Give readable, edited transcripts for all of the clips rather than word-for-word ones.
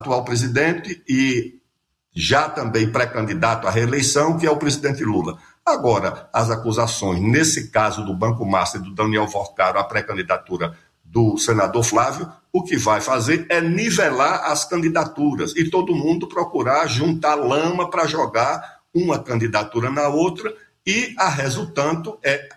atual presidente e já também pré-candidato à reeleição, que é o presidente Lula. Agora, as acusações, nesse caso do Banco Master e do Daniel Vorcaro, a pré-candidatura do senador Flávio, o que vai fazer é nivelar as candidaturas e todo mundo procurar juntar lama para jogar uma candidatura na outra, e a resultante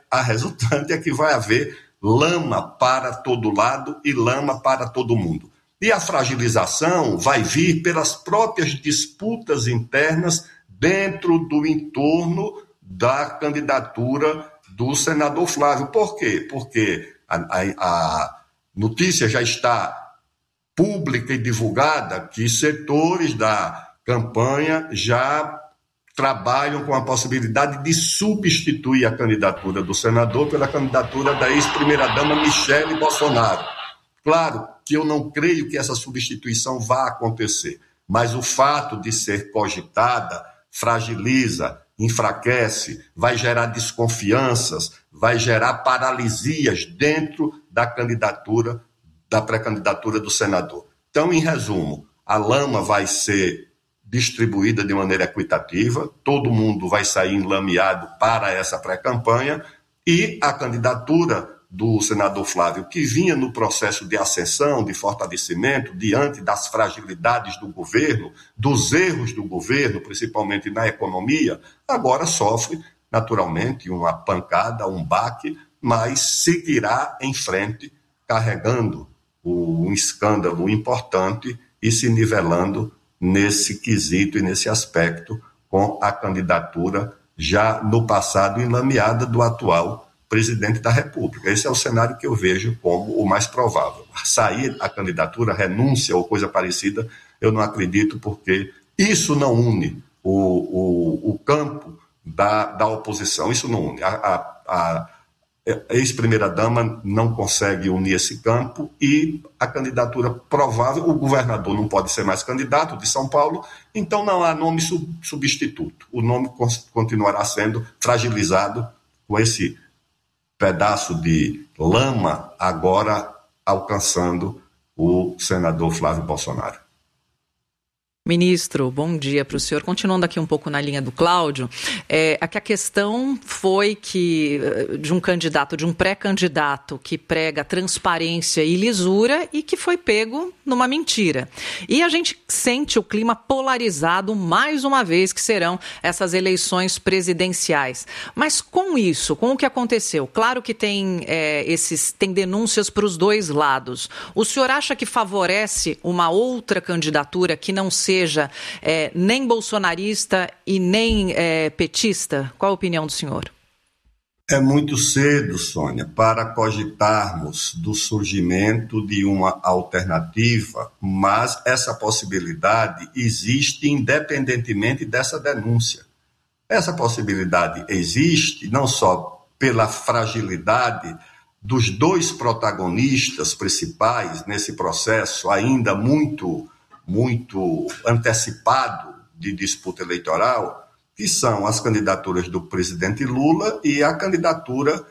é que vai haver lama para todo lado e lama para todo mundo. E a fragilização vai vir pelas próprias disputas internas dentro do entorno da candidatura do senador Flávio. Por quê? Porque a notícia já está pública e divulgada que setores da campanha já trabalham com a possibilidade de substituir a candidatura do senador pela candidatura da ex-primeira-dama Michele Bolsonaro. Claro que eu não creio que essa substituição vá acontecer, mas o fato de ser cogitada fragiliza, enfraquece, vai gerar desconfianças, vai gerar paralisias dentro da candidatura, da pré-candidatura do senador. Então, em resumo, a lama vai ser distribuída de maneira equitativa, todo mundo vai sair enlameado para essa pré-campanha, e a candidatura do senador Flávio, que vinha no processo de ascensão, de fortalecimento, diante das fragilidades do governo, dos erros do governo, principalmente na economia, agora sofre, naturalmente, uma pancada, um baque, mas seguirá em frente, carregando um escândalo importante e se nivelando nesse quesito e nesse aspecto com a candidatura já no passado enlameada do atual presidente da República. Esse é o cenário que eu vejo como o mais provável. Sair a candidatura, renúncia ou coisa parecida, eu não acredito, porque isso não une o campo da oposição, isso não une. A ex-primeira-dama não consegue unir esse campo, e a candidatura provável, o governador não pode ser mais candidato de São Paulo, então não há nome substituto. O nome continuará sendo fragilizado com esse pedaço de lama agora alcançando o senador Flávio Bolsonaro. Ministro, bom dia para o senhor. Continuando aqui um pouco na linha do Cláudio, aqui a questão foi que de um pré-candidato que prega transparência e lisura e que foi pego numa mentira. E a gente sente o clima polarizado mais uma vez, que serão essas eleições presidenciais. Mas com isso, com o que aconteceu, claro que tem denúncias para os dois lados. O senhor acha que favorece uma outra candidatura que não seja nem bolsonarista e nem petista? Qual a opinião do senhor? É muito cedo, Sônia, para cogitarmos do surgimento de uma alternativa, mas essa possibilidade existe independentemente dessa denúncia. Essa possibilidade existe não só pela fragilidade dos dois protagonistas principais nesse processo ainda muito antecipado de disputa eleitoral, que são as candidaturas do presidente Lula e a candidatura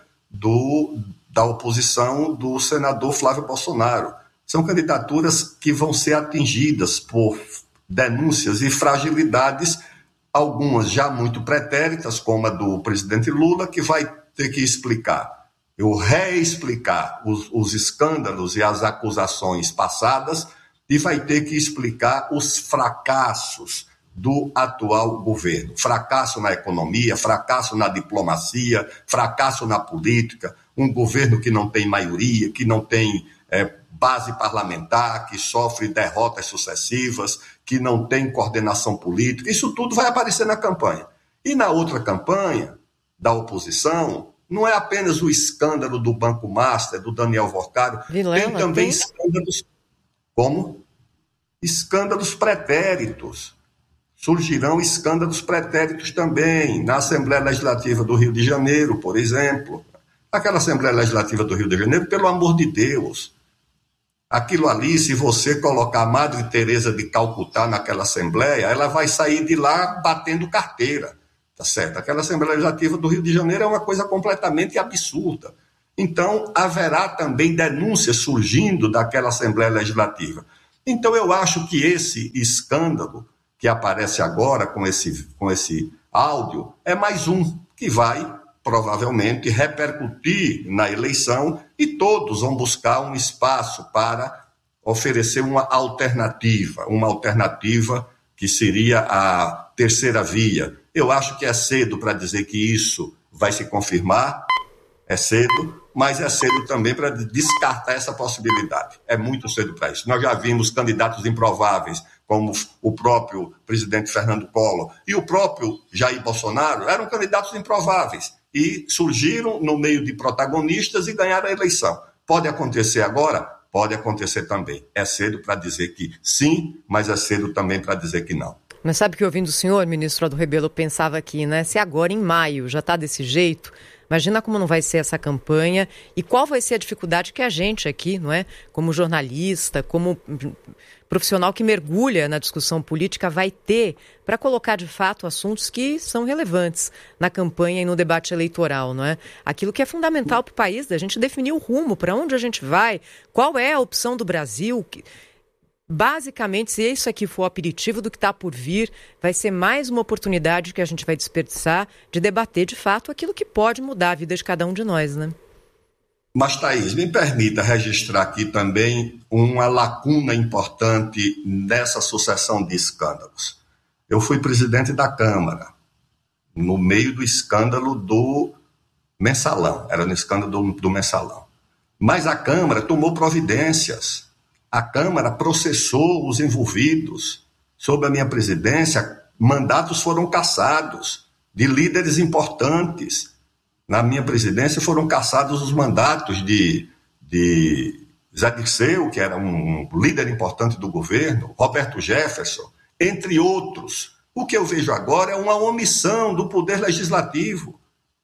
da oposição do senador Flávio Bolsonaro. São candidaturas que vão ser atingidas por denúncias e fragilidades, algumas já muito pretéritas, como a do presidente Lula, que vai ter que reexplicar os escândalos e as acusações passadas, e vai ter que explicar os fracassos do atual governo. Fracasso na economia, fracasso na diplomacia, fracasso na política, um governo que não tem maioria, que não tem base parlamentar, que sofre derrotas sucessivas, que não tem coordenação política. Isso tudo vai aparecer na campanha. E na outra campanha da oposição, não é apenas o escândalo do Banco Master, do Daniel Vorcaro, tem também escândalos como escândalos pretéritos. Surgirão escândalos pretéritos também na Assembleia Legislativa do Rio de Janeiro, por exemplo. Aquela Assembleia Legislativa do Rio de Janeiro, pelo amor de Deus, aquilo ali, se você colocar a Madre Teresa de Calcutá naquela Assembleia, ela vai sair de lá batendo carteira, tá certo? Aquela Assembleia Legislativa do Rio de Janeiro é uma coisa completamente absurda. Então, haverá também denúncias surgindo daquela Assembleia Legislativa. Então, eu acho que esse escândalo que aparece agora com esse áudio é mais um que vai, provavelmente, repercutir na eleição e todos vão buscar um espaço para oferecer uma alternativa que seria a terceira via. Eu acho que é cedo para dizer que isso vai se confirmar, é cedo, mas é cedo também para descartar essa possibilidade. É muito cedo para isso. Nós já vimos candidatos improváveis, como o próprio presidente Fernando Collor e o próprio Jair Bolsonaro, eram candidatos improváveis e surgiram no meio de protagonistas e ganharam a eleição. Pode acontecer agora? Pode acontecer também. É cedo para dizer que sim, mas é cedo também para dizer que não. Mas sabe que ouvindo o senhor, ministro Aldo Rebelo, eu pensava aqui, né? Se agora em maio já está desse jeito, imagina como não vai ser essa campanha e qual vai ser a dificuldade que a gente aqui, não é? Como jornalista, como profissional que mergulha na discussão política, vai ter para colocar de fato assuntos que são relevantes na campanha e no debate eleitoral, não é? Aquilo que é fundamental para o país, da gente definir o rumo, para onde a gente vai, qual é a opção do Brasil. Basicamente, se isso aqui for o aperitivo do que está por vir, vai ser mais uma oportunidade que a gente vai desperdiçar de debater de fato aquilo que pode mudar a vida de cada um de nós, né? Mas, Thaís, me permita registrar aqui também uma lacuna importante nessa sucessão de escândalos. Eu fui presidente da Câmara no meio do escândalo do Mensalão, era no escândalo do Mensalão. Mas a Câmara tomou providências. A Câmara processou os envolvidos. Sob a minha presidência, mandatos foram cassados de líderes importantes. Na minha presidência foram cassados os mandatos de Zé Dirceu, que era um líder importante do governo, Roberto Jefferson, entre outros. O que eu vejo agora é uma omissão do Poder Legislativo.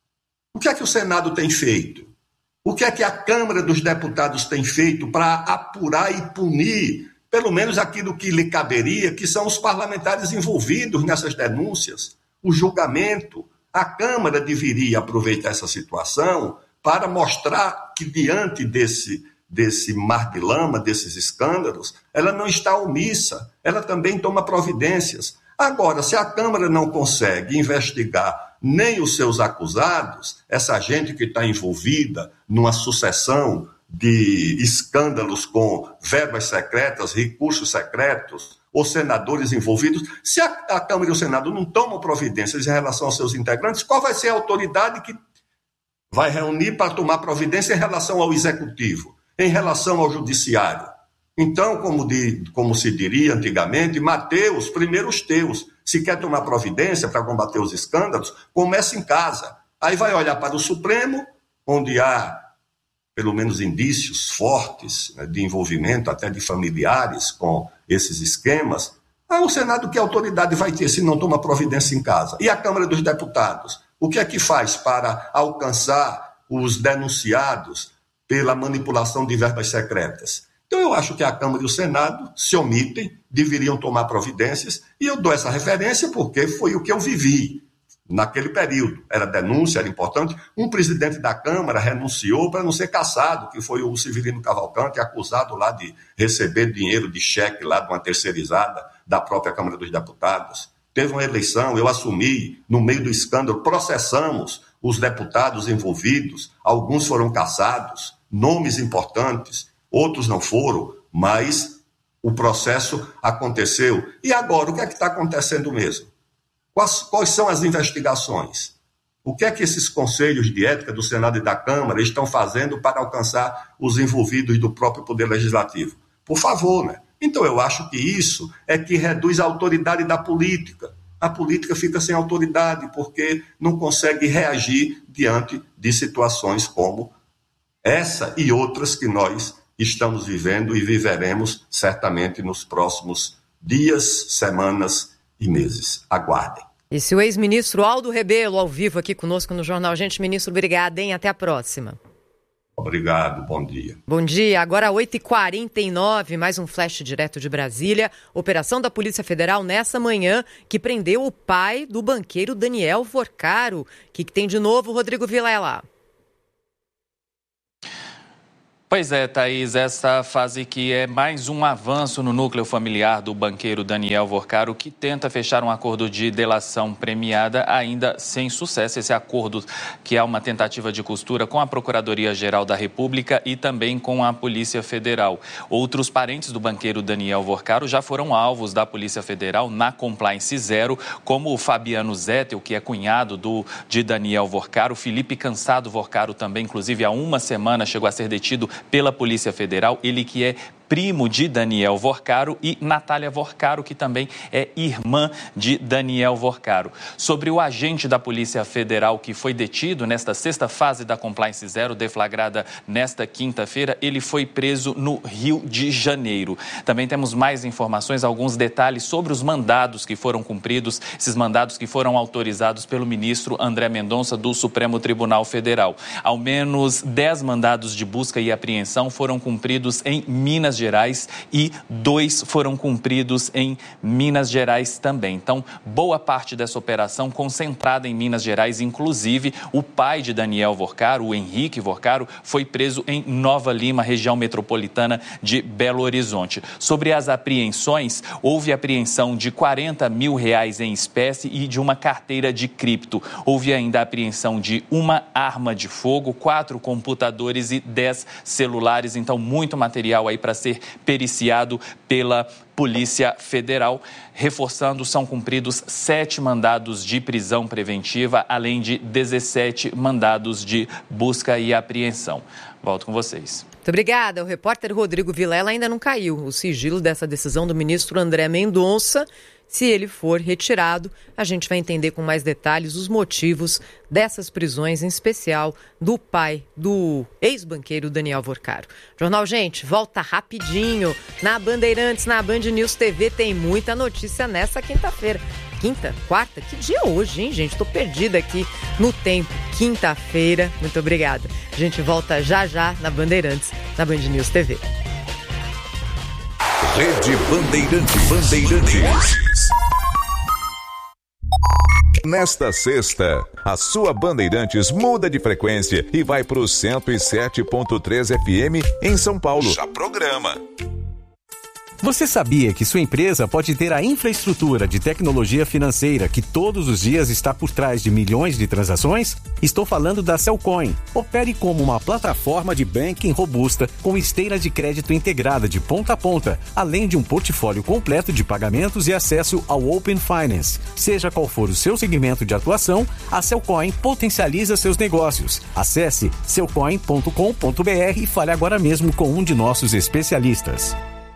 O que é que o Senado tem feito? O que é que a Câmara dos Deputados tem feito para apurar e punir, pelo menos aquilo que lhe caberia, que são os parlamentares envolvidos nessas denúncias, o julgamento? A Câmara deveria aproveitar essa situação para mostrar que, diante desse mar de lama, desses escândalos, ela não está omissa, ela também toma providências. Agora, se a Câmara não consegue investigar nem os seus acusados, essa gente que está envolvida numa sucessão de escândalos com verbas secretas, recursos secretos, ou senadores envolvidos, se a Câmara e o Senado não tomam providências em relação aos seus integrantes, qual vai ser a autoridade que vai reunir para tomar providência em relação ao Executivo, em relação ao Judiciário? Então, como se diria antigamente, Mateus, primeiro os teus. Se quer tomar providência para combater os escândalos, começa em casa. Aí vai olhar para o Supremo, onde há pelo menos indícios fortes, né, de envolvimento até de familiares com esses esquemas. O Senado, que autoridade vai ter se não toma providência em casa? E a Câmara dos Deputados? O que é que faz para alcançar os denunciados pela manipulação de verbas secretas? Então, eu acho que a Câmara e o Senado se omitem, deveriam tomar providências, e eu dou essa referência porque foi o que eu vivi naquele período. Era denúncia, era importante. Um presidente da Câmara renunciou para não ser cassado, que foi o Severino Cavalcante, acusado lá de receber dinheiro de cheque lá de uma terceirizada da própria Câmara dos Deputados. Teve uma eleição, eu assumi, no meio do escândalo, processamos os deputados envolvidos, alguns foram cassados, nomes importantes, outros não foram, mas o processo aconteceu. E agora, o que é que está acontecendo mesmo? Quais são as investigações? O que é que esses conselhos de ética do Senado e da Câmara estão fazendo para alcançar os envolvidos do próprio Poder Legislativo? Por favor, né? Então, eu acho que isso é que reduz a autoridade da política. A política fica sem autoridade porque não consegue reagir diante de situações como essa e outras que nós estamos vivendo e viveremos certamente nos próximos dias, semanas e meses. Aguardem. Esse é o ex-ministro Aldo Rebelo, ao vivo aqui conosco no Jornal Gente. Ministro, obrigada, hein? Até a próxima. Obrigado, bom dia. Bom dia, agora 8h49, mais um flash direto de Brasília. Operação da Polícia Federal nessa manhã que prendeu o pai do banqueiro Daniel Vorcaro. O que tem de novo, Rodrigo Vilela? Pois é, Thaís, essa fase que é mais um avanço no núcleo familiar do banqueiro Daniel Vorcaro, que tenta fechar um acordo de delação premiada, ainda sem sucesso. Esse acordo que é uma tentativa de costura com a Procuradoria-Geral da República e também com a Polícia Federal. Outros parentes do banqueiro Daniel Vorcaro já foram alvos da Polícia Federal na Compliance Zero, como o Fabiano Zettel, que é cunhado de Daniel Vorcaro, Felipe Cansado Vorcaro também, inclusive há uma semana chegou a ser detido pela Polícia Federal, ele que é primo de Daniel Vorcaro, e Natália Vorcaro, que também é irmã de Daniel Vorcaro. Sobre o agente da Polícia Federal que foi detido nesta sexta fase da Compliance Zero, deflagrada nesta quinta-feira, ele foi preso no Rio de Janeiro. Também temos mais informações, alguns detalhes sobre os mandados que foram cumpridos, esses mandados que foram autorizados pelo ministro André Mendonça do Supremo Tribunal Federal. Ao menos 10 mandados de busca e apreensão foram cumpridos em Minas Gerais e 2 foram cumpridos em Minas Gerais também. Então, boa parte dessa operação concentrada em Minas Gerais, inclusive o pai de Daniel Vorcaro, o Henrique Vorcaro, foi preso em Nova Lima, região metropolitana de Belo Horizonte. Sobre as apreensões, houve apreensão de R$40 mil em espécie e de uma carteira de cripto. Houve ainda a apreensão de uma arma de fogo, 4 computadores e 10 celulares. Então, muito material aí para ser periciado pela Polícia Federal. Reforçando, são cumpridos 7 mandados de prisão preventiva, além de 17 mandados de busca e apreensão. Volto com vocês. Muito obrigada. O repórter Rodrigo Vilela ainda não caiu o sigilo dessa decisão do ministro André Mendonça. Se ele for retirado, a gente vai entender com mais detalhes os motivos dessas prisões, em especial do pai do ex-banqueiro Daniel Vorcaro. Jornal Gente, volta rapidinho. Na Bandeirantes, na Band News TV, tem muita notícia nessa quinta-feira. Quinta? Quarta? Que dia é hoje, hein, gente? Tô perdida aqui no tempo. Quinta-feira. Muito obrigada. A gente volta já na Bandeirantes, na Band News TV. Rede Bandeirantes. Nesta sexta, a sua Bandeirantes muda de frequência e vai para o 107.3 FM em São Paulo. Já programa. Você sabia que sua empresa pode ter a infraestrutura de tecnologia financeira que todos os dias está por trás de milhões de transações? Estou falando da Cellcoin. Opere como uma plataforma de banking robusta com esteira de crédito integrada de ponta a ponta, além de um portfólio completo de pagamentos e acesso ao Open Finance. Seja qual for o seu segmento de atuação, a Cellcoin potencializa seus negócios. Acesse cellcoin.com.br e fale agora mesmo com um de nossos especialistas.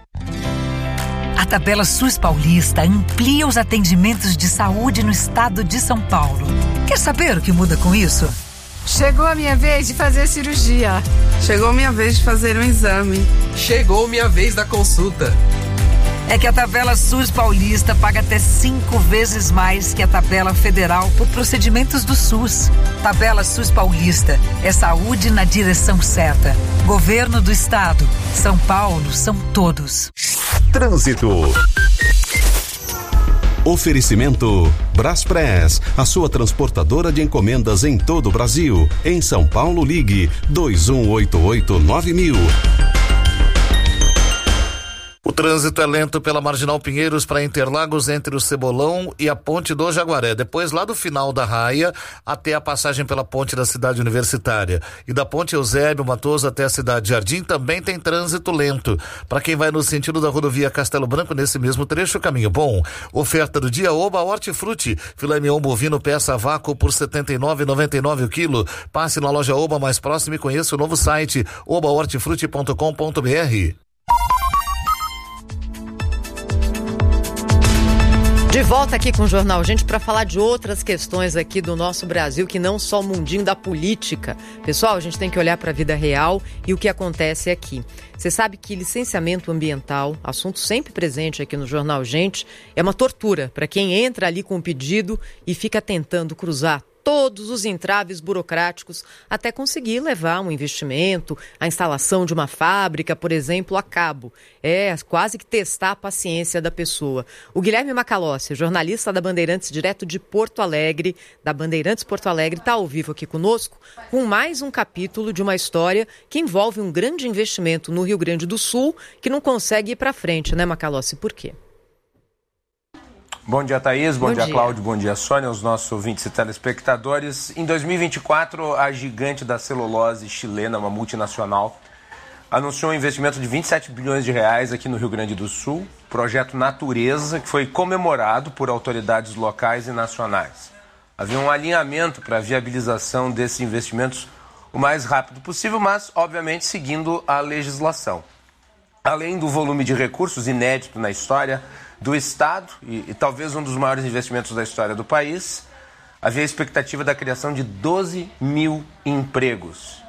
A Tabela SUS Paulista amplia os atendimentos de saúde no estado de São Paulo. Quer saber o que muda com isso? Chegou a minha vez de fazer cirurgia. Chegou a minha vez de fazer um exame. Chegou minha vez da consulta. É que a Tabela SUS Paulista paga até 5 vezes mais que a Tabela Federal por procedimentos do SUS. Tabela SUS Paulista é saúde na direção certa. Governo do Estado. São Paulo são todos. Trânsito. Oferecimento Braspress, a sua transportadora de encomendas em todo o Brasil. Em São Paulo, ligue 2188-9000. O trânsito é lento pela Marginal Pinheiros para Interlagos, entre o Cebolão e a Ponte do Jaguaré. Depois, lá do final da raia até a passagem pela Ponte da Cidade Universitária. E da Ponte Eusébio Matoso até a Cidade Jardim também tem trânsito lento. Para quem vai no sentido da rodovia Castelo Branco, nesse mesmo trecho, caminho bom. Oferta do dia: Oba Hortifruti. Filé mignon bovino peça a vácuo por R$ 79,99 o quilo. Passe na loja Oba mais próxima e conheça o novo site obahortifruti.com.br. De volta aqui com o Jornal Gente para falar de outras questões aqui do nosso Brasil, que não só o mundinho da política. Pessoal, a gente tem que olhar para a vida real e o que acontece aqui. Você sabe que licenciamento ambiental, assunto sempre presente aqui no Jornal Gente, é uma tortura para quem entra ali com o pedido e fica tentando cruzar todos os entraves burocráticos até conseguir levar um investimento, a instalação de uma fábrica, por exemplo, a cabo. É quase que testar a paciência da pessoa. O Guilherme Macalossi, jornalista da Bandeirantes, direto de Porto Alegre, da Bandeirantes Porto Alegre, está ao vivo aqui conosco com mais um capítulo de uma história que envolve um grande investimento no Rio Grande do Sul que não consegue ir para frente, né, Macalossi? Por quê? Bom dia, Thaís. Bom dia, Cláudio. Bom dia, Sônia, os nossos ouvintes e telespectadores. Em 2024, a gigante da celulose chilena, uma multinacional, anunciou um investimento de 27 bilhões de reais aqui no Rio Grande do Sul, projeto Natureza, que foi comemorado por autoridades locais e nacionais. Havia um alinhamento para a viabilização desses investimentos o mais rápido possível, mas, obviamente, seguindo a legislação. Além do volume de recursos inédito na história do Estado, e talvez um dos maiores investimentos da história do país, havia a expectativa da criação de 12 mil empregos.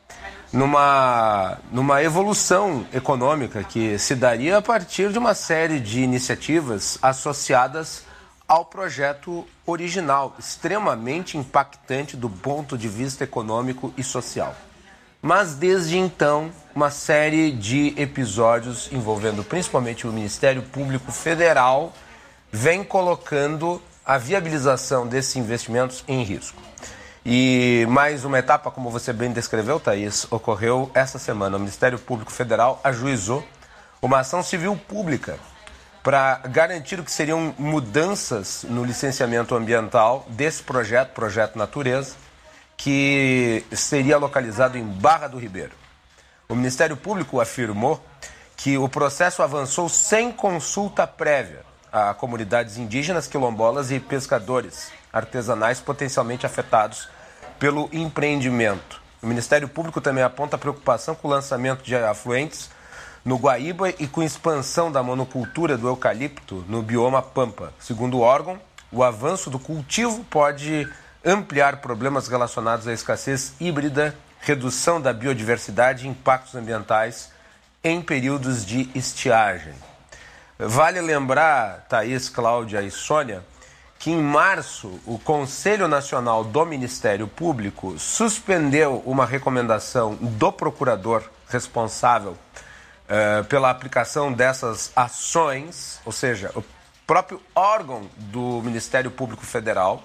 Numa evolução econômica que se daria a partir de uma série de iniciativas associadas ao projeto original, extremamente impactante do ponto de vista econômico e social. Mas, desde então, uma série de episódios envolvendo principalmente o Ministério Público Federal vem colocando a viabilização desses investimentos em risco. E mais uma etapa, como você bem descreveu, Thaís, ocorreu essa semana. O Ministério Público Federal ajuizou uma ação civil pública para garantir o que seriam mudanças no licenciamento ambiental desse projeto Natureza, que seria localizado em Barra do Ribeiro. O Ministério Público afirmou que o processo avançou sem consulta prévia a comunidades indígenas, quilombolas e pescadores artesanais potencialmente afetados pelo empreendimento. O Ministério Público também aponta preocupação com o lançamento de afluentes no Guaíba e com expansão da monocultura do eucalipto no bioma Pampa. Segundo o órgão, o avanço do cultivo pode ampliar problemas relacionados à escassez híbrida, redução da biodiversidade e impactos ambientais em períodos de estiagem. Vale lembrar, Thaís, Cláudia e Sônia, que em março o Conselho Nacional do Ministério Público suspendeu uma recomendação do procurador responsável pela aplicação dessas ações, ou seja, o próprio órgão do Ministério Público Federal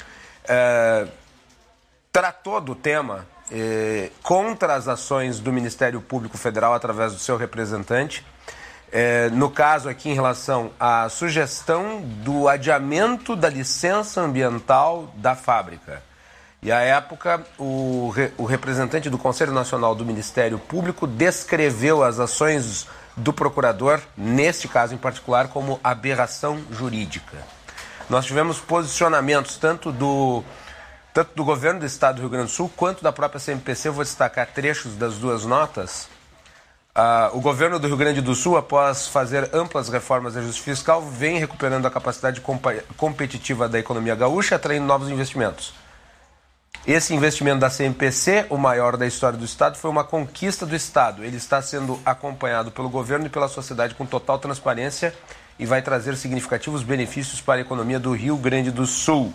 tratou do tema contra as ações do Ministério Público Federal através do seu representante, no caso aqui em relação à sugestão do adiamento da licença ambiental da fábrica. E à época, o representante do Conselho Nacional do Ministério Público descreveu as ações do procurador, neste caso em particular, como aberração jurídica. Nós tivemos posicionamentos tanto do governo do Estado do Rio Grande do Sul quanto da própria CMPC. Eu vou destacar trechos das duas notas. O governo do Rio Grande do Sul, após fazer amplas reformas de ajuste fiscal, vem recuperando a capacidade competitiva da economia gaúcha, atraindo novos investimentos. Esse investimento da CMPC, o maior da história do Estado, foi uma conquista do Estado. Ele está sendo acompanhado pelo governo e pela sociedade com total transparência e vai trazer significativos benefícios para a economia do Rio Grande do Sul.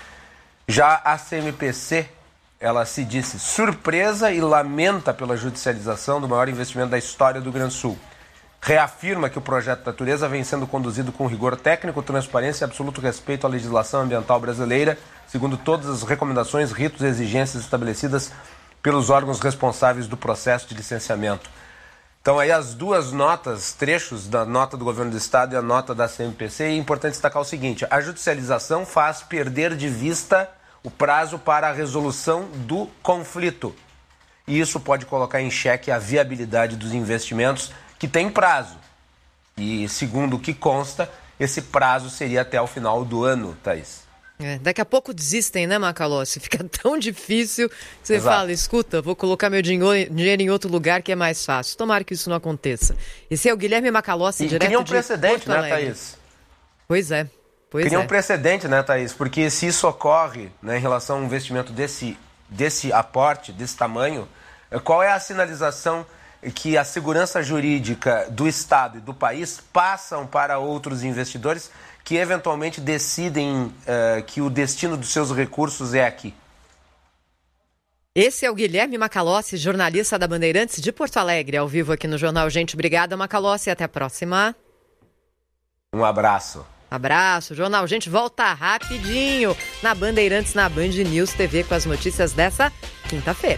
Já a CMPC, ela se disse surpresa e lamenta pela judicialização do maior investimento da história do Rio Grande do Sul. Reafirma que o projeto Natureza vem sendo conduzido com rigor técnico, transparência e absoluto respeito à legislação ambiental brasileira, segundo todas as recomendações, ritos e exigências estabelecidas pelos órgãos responsáveis do processo de licenciamento. Então, aí as duas notas, trechos da nota do governo do Estado e a nota da CMPC, e é importante destacar o seguinte: a judicialização faz perder de vista o prazo para a resolução do conflito. E isso pode colocar em xeque a viabilidade dos investimentos, que tem prazo. E, segundo o que consta, esse prazo seria até o final do ano, Thaís. Daqui a pouco desistem, né, Macalossi? Fica tão difícil que você Exato. Fala, escuta, vou colocar meu dinheiro em outro lugar que é mais fácil. Tomara que isso não aconteça. Esse é o Guilherme Macalossi, direto de Porto Alegre. Cria um precedente, né, Thaís? Pois é. Cria um precedente, né, Thaís? Porque se isso ocorre, né, em relação a um investimento desse aporte, desse tamanho, qual é a sinalização que a segurança jurídica do Estado e do país passam para outros investidores que eventualmente decidem que o destino dos seus recursos é aqui? Esse é o Guilherme Macalossi, jornalista da Bandeirantes de Porto Alegre, ao vivo aqui no Jornal Gente. Obrigada, Macalossi. Até a próxima. Um abraço. Abraço. Jornal Gente volta rapidinho na Bandeirantes, na Band News TV, com as notícias dessa quinta-feira.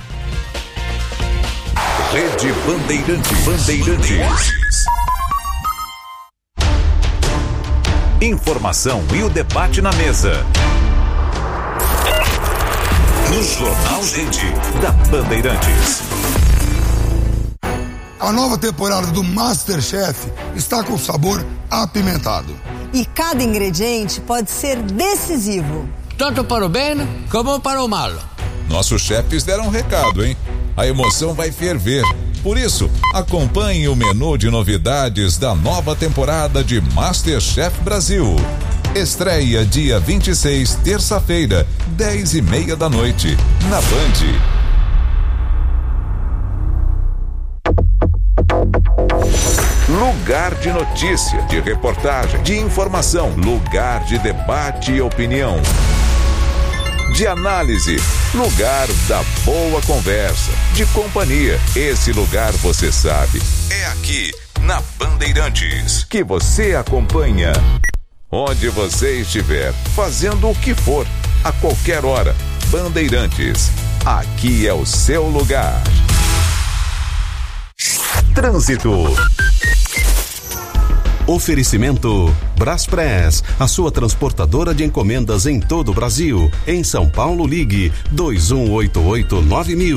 Rede Bandeirantes. Informação e o debate na mesa. No Jornal Gente, da Bandeirantes. A nova temporada do MasterChef está com sabor apimentado. E cada ingrediente pode ser decisivo. Tanto para o bem como para o mal. Nossos chefes deram um recado, hein? A emoção vai ferver. Por isso, acompanhe o menu de novidades da nova temporada de MasterChef Brasil. Estreia dia 26, terça-feira, 10h30 da noite, na Band. Lugar de notícia, de reportagem, de informação. Lugar de debate e opinião. De análise. Lugar da boa conversa. De companhia. Esse lugar você sabe. É aqui, na Bandeirantes, que você acompanha. Onde você estiver, fazendo o que for, a qualquer hora. Bandeirantes. Aqui é o seu lugar. Trânsito. Oferecimento Braspress, a sua transportadora de encomendas em todo o Brasil. Em São Paulo, ligue 2188-9000.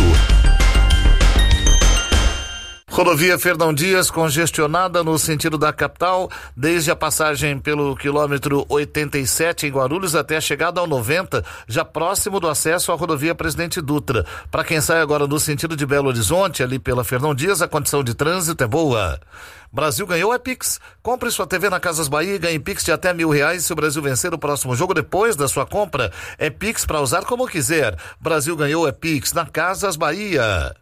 Rodovia Fernão Dias congestionada no sentido da capital, desde a passagem pelo quilômetro 87 em Guarulhos até a chegada ao 90, já próximo do acesso à rodovia Presidente Dutra. Para quem sai agora no sentido de Belo Horizonte, ali pela Fernão Dias, a condição de trânsito é boa. Brasil ganhou é Pix. Compre sua TV na Casas Bahia e ganhe Pix de até R$1.000 se o Brasil vencer o próximo jogo depois da sua compra. É Pix para usar como quiser. Brasil ganhou é Pix na Casas Bahia.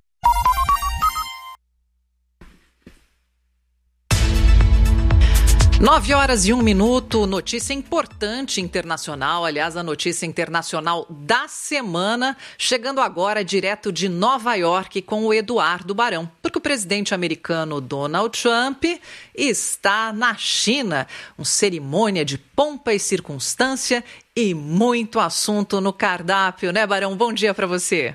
9h01, notícia importante internacional, aliás, a notícia internacional da semana, chegando agora direto de Nova York com o Eduardo Barão, porque o presidente americano Donald Trump está na China, uma cerimônia de pompa e circunstância e muito assunto no cardápio, né, Barão? Bom dia para você.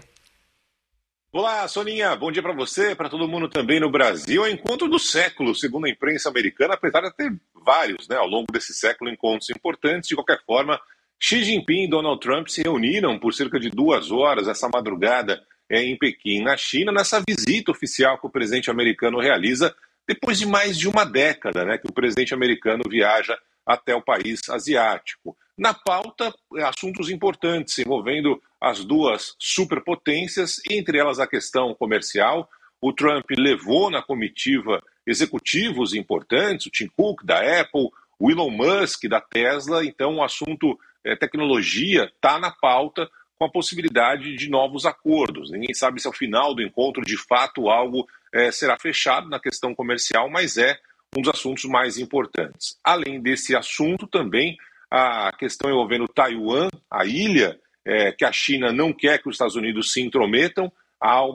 Olá, Soninha. Bom dia para você, para todo mundo também no Brasil. É o encontro do século, segundo a imprensa americana, apesar de ter vários, né, ao longo desse século, encontros importantes. De qualquer forma, Xi Jinping e Donald Trump se reuniram por cerca de 2 horas essa madrugada em Pequim, na China, nessa visita oficial que o presidente americano realiza depois de mais de uma década, né, que o presidente americano viaja até o país asiático. Na pauta, assuntos importantes envolvendo as duas superpotências, entre elas a questão comercial. O Trump levou na comitiva executivos importantes, o Tim Cook da Apple, o Elon Musk da Tesla. Então o assunto tecnologia está na pauta, com a possibilidade de novos acordos. Ninguém sabe se ao final do encontro de fato algo será fechado na questão comercial, mas é um dos assuntos mais importantes. Além desse assunto também a questão envolvendo Taiwan, a ilha, que a China não quer que os Estados Unidos se intrometam. Há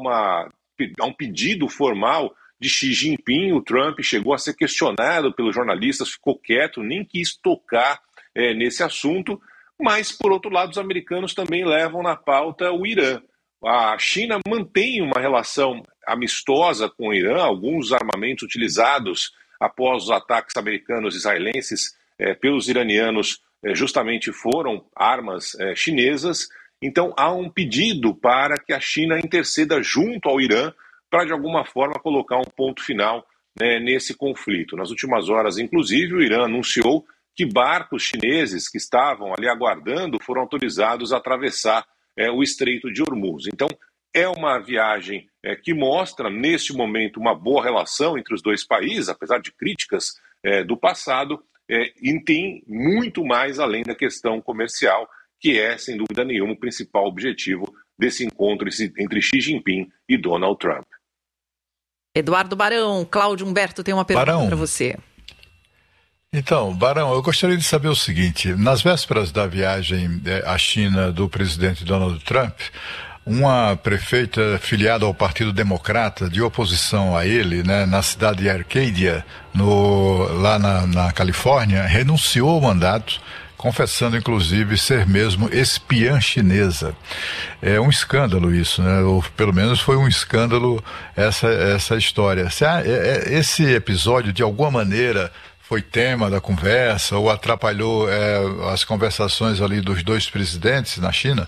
um pedido formal de Xi Jinping. O Trump chegou a ser questionado pelos jornalistas, ficou quieto, nem quis tocar nesse assunto. Mas, por outro lado, os americanos também levam na pauta o Irã. A China mantém uma relação amistosa com o Irã, alguns armamentos utilizados após os ataques americanos e israelenses pelos iranianos justamente foram armas chinesas. Então há um pedido para que a China interceda junto ao Irã para de alguma forma colocar um ponto final, né, nesse conflito. Nas últimas horas, inclusive, o Irã anunciou que barcos chineses que estavam ali aguardando foram autorizados a atravessar o Estreito de Hormuz. Então é uma viagem que mostra neste momento uma boa relação entre os dois países, apesar de críticas do passado. E tem muito mais além da questão comercial, que é, sem dúvida nenhuma, o principal objetivo desse encontro entre Xi Jinping e Donald Trump. Eduardo Barão, Cláudio Humberto tem uma pergunta para você. Então, Barão, eu gostaria de saber o seguinte: nas vésperas da viagem à China do presidente Donald Trump, uma prefeita filiada ao Partido Democrata, de oposição a ele, né, na cidade de Arcadia, lá na Califórnia, renunciou ao mandato, confessando inclusive ser mesmo espiã chinesa. É um escândalo isso, né? Ou pelo menos foi um escândalo essa história. Esse episódio, de alguma maneira, foi tema da conversa ou atrapalhou as conversações ali dos dois presidentes na China?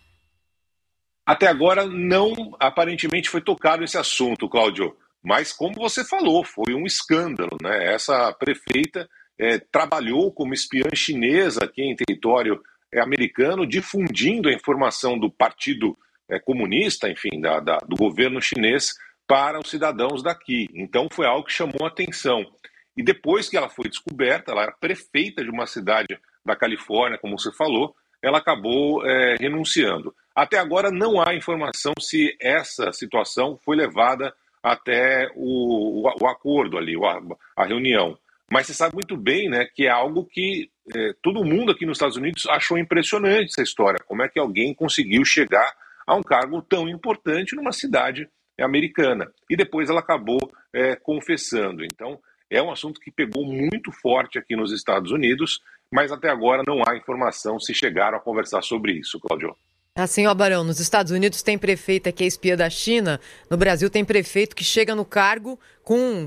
Até agora não, aparentemente, foi tocado esse assunto, Cláudio. Mas, como você falou, foi um escândalo, né? Essa prefeita trabalhou como espiã chinesa aqui em território americano, difundindo a informação do Partido Comunista, enfim, do governo chinês, para os cidadãos daqui. Então, foi algo que chamou a atenção. E depois que ela foi descoberta, ela era prefeita de uma cidade da Califórnia, como você falou, ela acabou renunciando. Até agora não há informação se essa situação foi levada até o acordo ali, a reunião. Mas você sabe muito bem, né, que é algo que todo mundo aqui nos Estados Unidos achou impressionante essa história. Como é que alguém conseguiu chegar a um cargo tão importante numa cidade americana? E depois ela acabou confessando. Então, é um assunto que pegou muito forte aqui nos Estados Unidos, mas até agora não há informação se chegaram a conversar sobre isso, Cláudio. Assim, ó, Barão, nos Estados Unidos tem prefeita que é espiã da China, no Brasil tem prefeito que chega no cargo com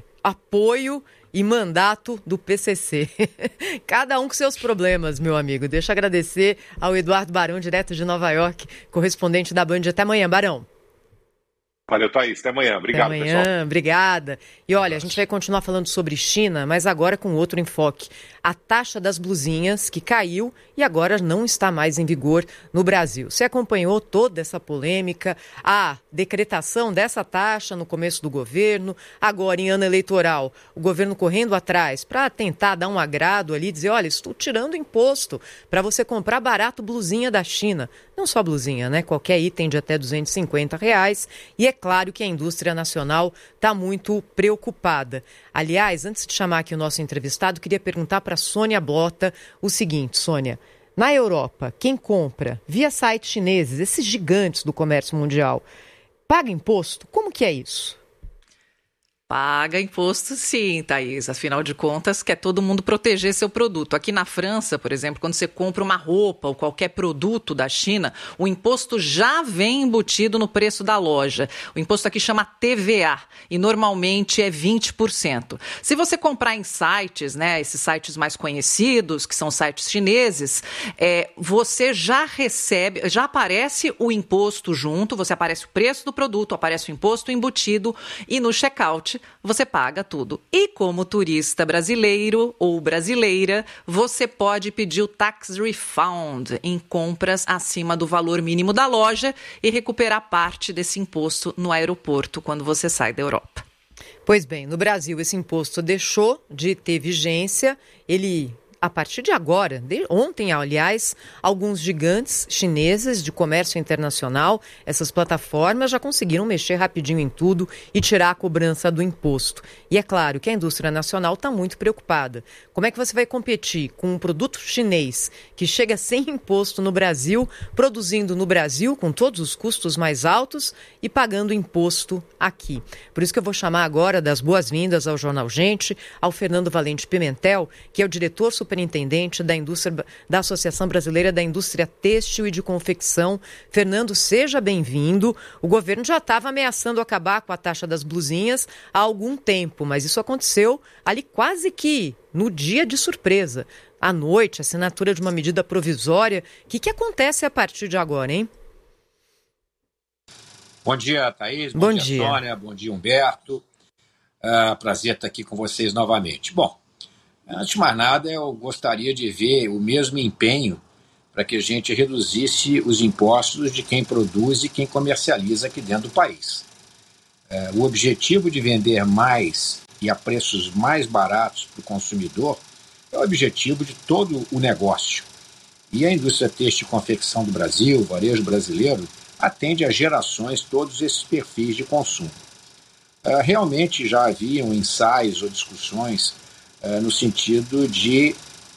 apoio e mandato do PCC. Cada um com seus problemas, meu amigo. Deixa eu agradecer ao Eduardo Barão, direto de Nova York, correspondente da Band. Até amanhã, Barão. Valeu, Thaís. Até amanhã. Obrigado, até amanhã, pessoal. Obrigada. E olha, a gente vai continuar falando sobre China, mas agora com outro enfoque. A taxa das blusinhas, que caiu e agora não está mais em vigor no Brasil. Você acompanhou toda essa polêmica, a decretação dessa taxa no começo do governo, agora em ano eleitoral, o governo correndo atrás para tentar dar um agrado ali, dizer, olha, estou tirando imposto para você comprar barato blusinha da China. Não só blusinha, né? Qualquer item de até R$250. E é claro que a indústria nacional está muito preocupada. Aliás, antes de chamar aqui o nosso entrevistado, queria perguntar para a Sônia Blota o seguinte, Sônia. Na Europa, quem compra via sites chineses, esses gigantes do comércio mundial, paga imposto? Como que é isso? Paga imposto sim, Thaís. Afinal de contas, quer todo mundo proteger seu produto. Aqui na França, por exemplo, quando você compra uma roupa ou qualquer produto da China, o imposto já vem embutido no preço da loja. O imposto aqui chama TVA e normalmente é 20%. Se você comprar em sites, né, esses sites mais conhecidos, que são sites chineses, você já recebe, já aparece o imposto junto, você aparece o preço do produto, aparece o imposto embutido e no checkout você paga tudo. E como turista brasileiro ou brasileira, você pode pedir o tax refund em compras acima do valor mínimo da loja e recuperar parte desse imposto no aeroporto quando você sai da Europa. Pois bem, no Brasil esse imposto deixou de ter vigência, a partir de agora, ontem, aliás, alguns gigantes chineses de comércio internacional, essas plataformas já conseguiram mexer rapidinho em tudo e tirar a cobrança do imposto. E é claro que a indústria nacional está muito preocupada. Como é que você vai competir com um produto chinês que chega sem imposto no Brasil, produzindo no Brasil com todos os custos mais altos e pagando imposto aqui? Por isso que eu vou chamar agora das boas-vindas ao Jornal Gente, ao Fernando Valente Pimentel, que é o diretor superintendente da Associação Brasileira da Indústria Têxtil e de Confecção. Fernando, seja bem-vindo. O governo já estava ameaçando acabar com a taxa das blusinhas há algum tempo, mas isso aconteceu ali quase que no dia de surpresa. À noite, assinatura de uma medida provisória. O que acontece a partir de agora, hein? Bom dia, Thaís. Bom dia, Sônia. Bom dia, Humberto. Prazer estar aqui com vocês novamente. Bom, antes de mais nada, eu gostaria de ver o mesmo empenho para que a gente reduzisse os impostos de quem produz e quem comercializa aqui dentro do país. O objetivo de vender mais e a preços mais baratos para o consumidor é o objetivo de todo o negócio. E a indústria têxtil e confecção do Brasil, o varejo brasileiro, atende a gerações todos esses perfis de consumo. realmente já haviam ensaios ou discussões no sentido de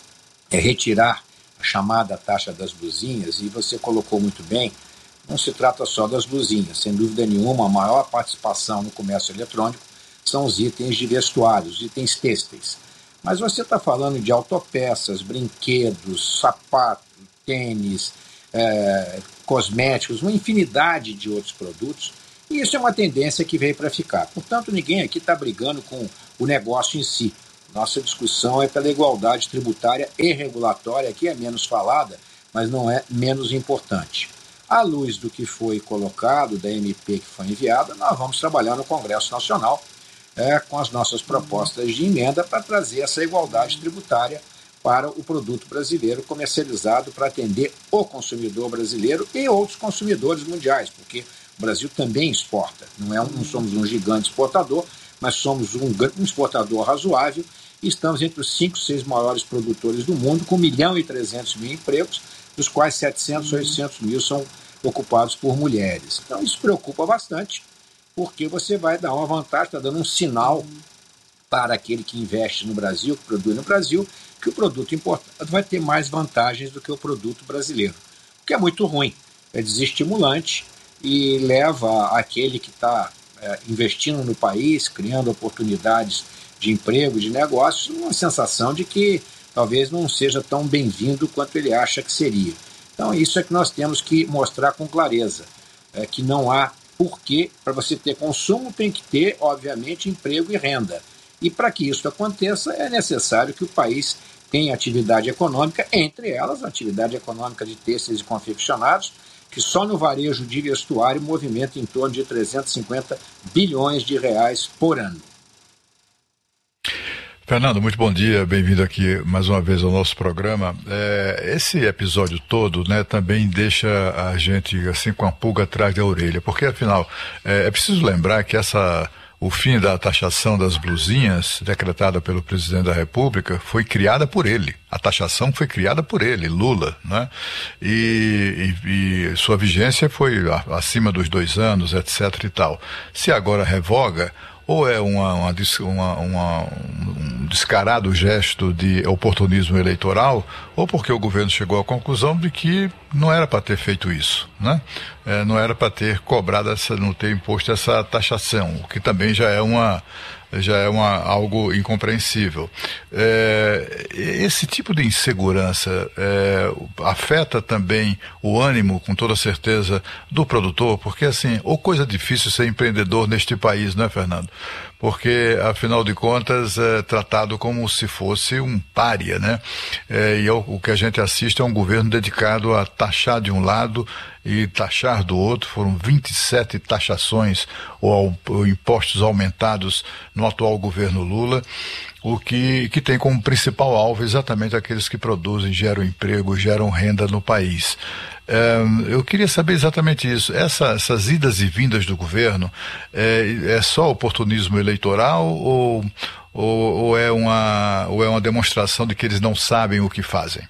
retirar a chamada taxa das blusinhas, e você colocou muito bem, não se trata só das blusinhas, sem dúvida nenhuma, a maior participação no comércio eletrônico são os itens de vestuário, os itens têxteis. Mas você está falando de autopeças, brinquedos, sapato, tênis, cosméticos, uma infinidade de outros produtos, e isso é uma tendência que veio para ficar. Portanto, ninguém aqui está brigando com o negócio em si. Nossa discussão é pela igualdade tributária e regulatória, que é menos falada, mas não é menos importante. À luz do que foi colocado, da MP que foi enviada, nós vamos trabalhar no Congresso Nacional com as nossas propostas de emenda para trazer essa igualdade tributária para o produto brasileiro comercializado para atender o consumidor brasileiro e outros consumidores mundiais, porque o Brasil também exporta. Não somos um gigante exportador, mas somos um exportador razoável e estamos entre os 5, 6 maiores produtores do mundo, com 1.300.000 empregos, dos quais 700, 800 mil são ocupados por mulheres. Então isso preocupa bastante, porque você vai dar uma vantagem, está dando um sinal para aquele que investe no Brasil, que produz no Brasil, que o produto importado vai ter mais vantagens do que o produto brasileiro, o que é muito ruim, é desestimulante e leva aquele que está investindo no país, criando oportunidades de emprego, de negócios, uma sensação de que talvez não seja tão bem-vindo quanto ele acha que seria. Então isso é que nós temos que mostrar com clareza, que não há porquê, para você ter consumo tem que ter, obviamente, emprego e renda. E para que isso aconteça é necessário que o país tenha atividade econômica, entre elas a atividade econômica de têxteis e confeccionados, que só no varejo de vestuário movimenta em torno de 350 bilhões de reais por ano. Fernando, muito bom dia, bem-vindo aqui mais uma vez ao nosso programa. Esse episódio todo, né, também deixa a gente assim com a pulga atrás da orelha, porque afinal é preciso lembrar que o fim da taxação das blusinhas, decretada pelo presidente da República, foi criada por ele. A taxação foi criada por ele, Lula, né? E sua vigência foi acima dos 2 anos, etc. e tal. Se agora revoga, ou é um descarado gesto de oportunismo eleitoral, ou porque o governo chegou à conclusão de que não era para ter feito isso, né? Não era para ter cobrado não ter imposto essa taxação, o que também já é algo incompreensível. Esse tipo de insegurança afeta também o ânimo, com toda certeza, do produtor, porque assim, ou coisa difícil ser empreendedor neste país, não é, Fernando? Porque, afinal de contas, é tratado como se fosse um pária, né? E o que a gente assiste é um governo dedicado a taxar de um lado e taxar do outro. Foram 27 taxações ou impostos aumentados no atual governo Lula, o que tem como principal alvo exatamente aqueles que produzem, geram emprego, geram renda no país. Eu queria saber exatamente isso. Essas idas e vindas do governo é só oportunismo eleitoral ou é uma demonstração de que eles não sabem o que fazem?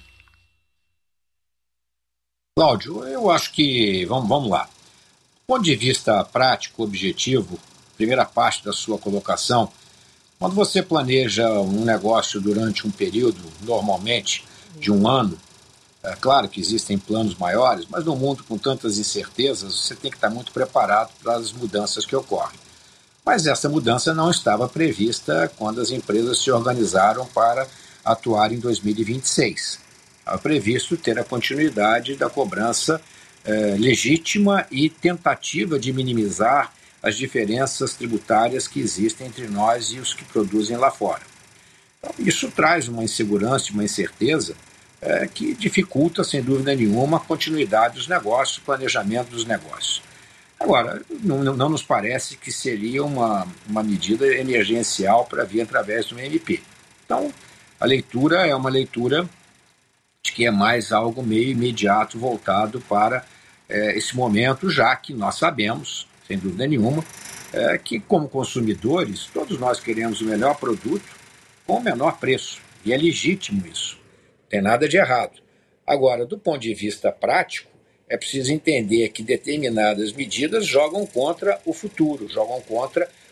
Cláudio, eu acho que, vamos lá. Do ponto de vista prático, objetivo, primeira parte da sua colocação, quando você planeja um negócio durante um período, normalmente, de um ano, é claro que existem planos maiores, mas no mundo com tantas incertezas, você tem que estar muito preparado para as mudanças que ocorrem. Mas essa mudança não estava prevista quando as empresas se organizaram para atuar em 2026. Estava previsto ter a continuidade da cobrança legítima e tentativa de minimizar as diferenças tributárias que existem entre nós e os que produzem lá fora. Então, isso traz uma insegurança, uma incerteza que dificulta, sem dúvida nenhuma, a continuidade dos negócios, o planejamento dos negócios. Agora, não nos parece que seria uma medida emergencial para vir através do MP. Então, a leitura é uma leitura de que é mais algo meio imediato voltado para esse momento, já que nós sabemos, sem dúvida nenhuma, que como consumidores, todos nós queremos o melhor produto com o menor preço, e é legítimo isso. Não tem nada de errado. Agora, do ponto de vista prático, é preciso entender que determinadas medidas jogam contra o futuro, jogam contra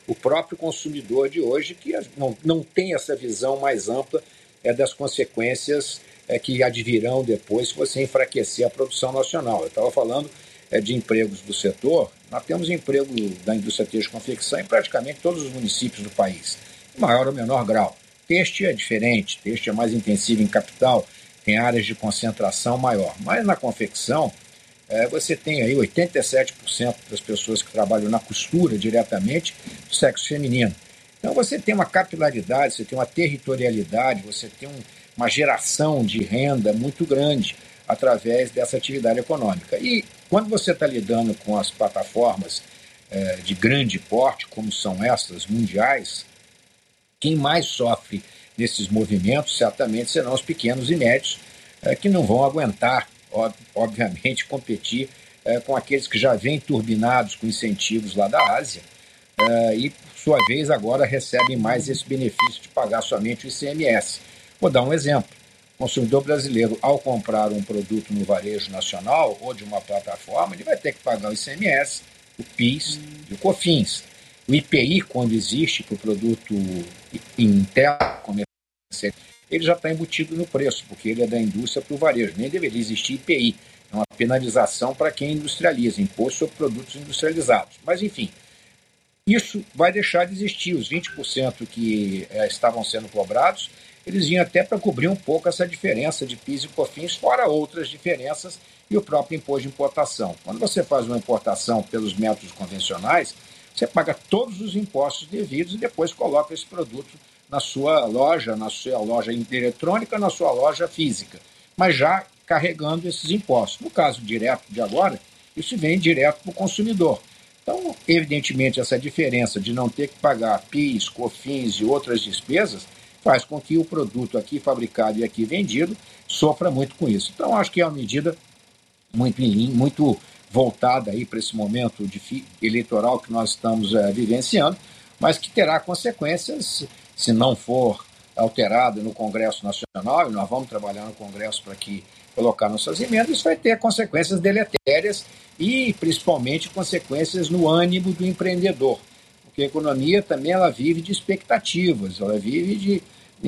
o próprio consumidor de hoje, que não tem essa visão mais ampla das consequências que advirão depois se você enfraquecer a produção nacional. Eu estava falando de empregos do setor. Nós temos emprego da indústria têxtil e confecção em praticamente todos os municípios do país, em maior ou menor grau. Têxtil é diferente, têxtil é mais intensivo em capital, tem áreas de concentração maior. Mas na confecção, você tem aí 87% das pessoas que trabalham na costura diretamente do sexo feminino. Então você tem uma capilaridade, você tem uma territorialidade, você tem uma geração de renda muito grande através dessa atividade econômica. E quando você está lidando com as plataformas de grande porte, como são essas mundiais, quem mais sofre nesses movimentos certamente serão os pequenos e médios, que não vão aguentar, obviamente, competir com aqueles que já vêm turbinados com incentivos lá da Ásia e, por sua vez, agora recebem mais esse benefício de pagar somente o ICMS. Vou dar um exemplo. O consumidor brasileiro, ao comprar um produto no varejo nacional ou de uma plataforma, ele vai ter que pagar o ICMS, o PIS e o COFINS. O IPI, quando existe para o produto interno comercial, ele já está embutido no preço, porque ele é da indústria para o varejo. Nem deveria existir IPI. É uma penalização para quem industrializa, imposto sobre produtos industrializados. Mas, enfim, isso vai deixar de existir. Os 20% que estavam sendo cobrados, eles vinham até para cobrir um pouco essa diferença de PIS e COFINS, fora outras diferenças e o próprio imposto de importação. Quando você faz uma importação pelos métodos convencionais, você paga todos os impostos devidos e depois coloca esse produto na sua loja eletrônica, na sua loja física, mas já carregando esses impostos. No caso direto de agora, isso vem direto para o consumidor. Então, evidentemente, essa diferença de não ter que pagar PIS, COFINS e outras despesas faz com que o produto aqui fabricado e aqui vendido sofra muito com isso. Então, acho que é uma medida muito voltada aí para esse momento eleitoral que nós estamos vivenciando, mas que terá consequências se não for alterada no Congresso Nacional, e nós vamos trabalhar no Congresso para colocar nossas emendas, isso vai ter consequências deletérias e, principalmente, consequências no ânimo do empreendedor. Porque a economia também ela vive de expectativas, ela vive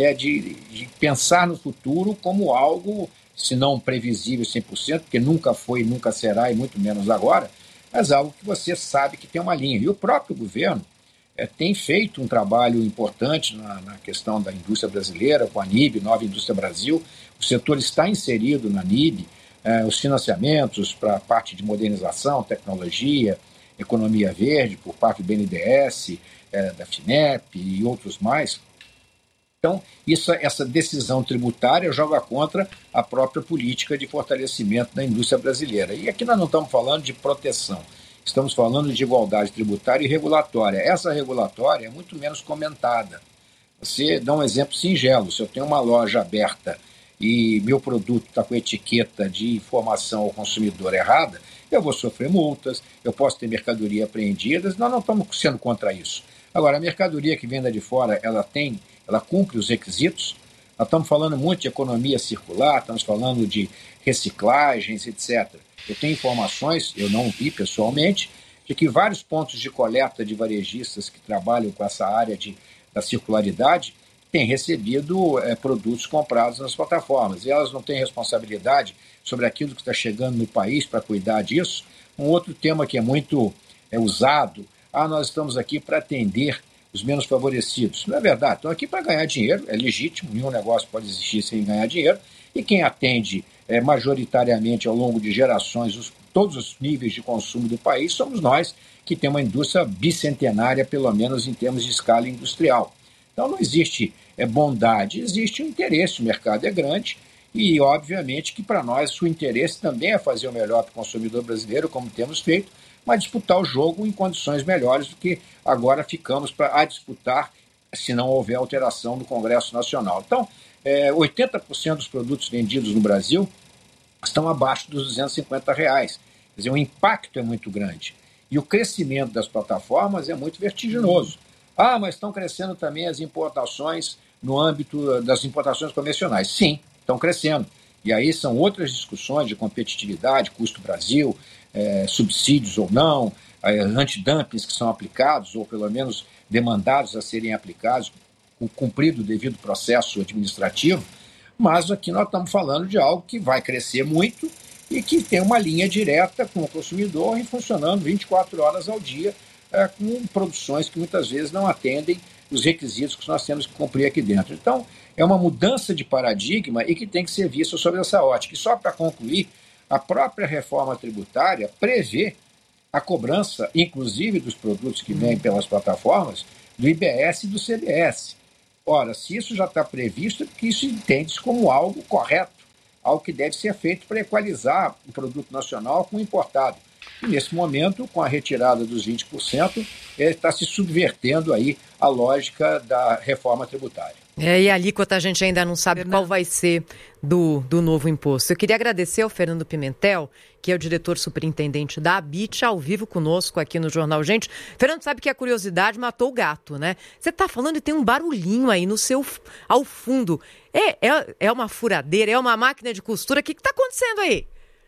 de pensar no futuro como algo, se não previsível 100%, porque nunca foi, nunca será e muito menos agora, mas algo que você sabe que tem uma linha. E o próprio governo tem feito um trabalho importante na questão da indústria brasileira, com a NIB, Nova Indústria Brasil. O setor está inserido na NIB, os financiamentos para a parte de modernização, tecnologia, economia verde, por parte do BNDES, da FINEP e outros mais. Então, essa decisão tributária joga contra a própria política de fortalecimento da indústria brasileira. E aqui nós não estamos falando de proteção, estamos falando de igualdade tributária e regulatória. Essa regulatória é muito menos comentada. Você dá um exemplo singelo. Se eu tenho uma loja aberta e meu produto está com etiqueta de informação ao consumidor errada, eu vou sofrer multas, eu posso ter mercadoria apreendida, nós não estamos sendo contra isso. Agora, a mercadoria que vem de fora, ela cumpre os requisitos. Nós estamos falando muito de economia circular, estamos falando de reciclagens, etc. Eu tenho informações, eu não vi pessoalmente, de que vários pontos de coleta de varejistas que trabalham com essa área da circularidade têm recebido produtos comprados nas plataformas. E elas não têm responsabilidade sobre aquilo que está chegando no país para cuidar disso. Um outro tema que é muito usado, nós estamos aqui para atender os menos favorecidos. Não é verdade, estão aqui para ganhar dinheiro, é legítimo, nenhum negócio pode existir sem ganhar dinheiro, e quem atende majoritariamente ao longo de gerações todos os níveis de consumo do país somos nós, que temos uma indústria bicentenária, pelo menos em termos de escala industrial. Então não existe bondade, existe um interesse, o mercado é grande, e obviamente que para nós o interesse também é fazer o melhor para o consumidor brasileiro, como temos feito, mas disputar o jogo em condições melhores do que agora ficamos a disputar se não houver alteração do Congresso Nacional. Então, 80% dos produtos vendidos no Brasil estão abaixo dos R$250. Quer dizer, o impacto é muito grande. E o crescimento das plataformas é muito vertiginoso. Mas estão crescendo também as importações no âmbito das importações convencionais. Sim, estão crescendo. E aí são outras discussões de competitividade, custo Brasil, subsídios ou não, antidumpings que são aplicados, ou pelo menos demandados a serem aplicados, cumprido o devido processo administrativo, mas aqui nós estamos falando de algo que vai crescer muito e que tem uma linha direta com o consumidor e funcionando 24 horas ao dia, com produções que muitas vezes não atendem os requisitos que nós temos que cumprir aqui dentro. Então, é uma mudança de paradigma e que tem que ser vista sob essa ótica. E só para concluir, a própria reforma tributária prevê a cobrança, inclusive dos produtos que vêm pelas plataformas, do IBS e do CBS. Ora, se isso já está previsto, que isso entende-se como algo correto, algo que deve ser feito para equalizar o produto nacional com o importado. E nesse momento, com a retirada dos 20%, está se subvertendo aí a lógica da reforma tributária. E a alíquota a gente ainda não sabe qual vai ser do novo imposto. Eu queria agradecer ao Fernando Pimentel, que é o diretor superintendente da ABIT, ao vivo conosco aqui no Jornal Gente. Fernando, sabe que a curiosidade matou o gato, né? Você está falando e tem um barulhinho aí ao fundo. É uma furadeira, é uma máquina de costura. O que está acontecendo aí?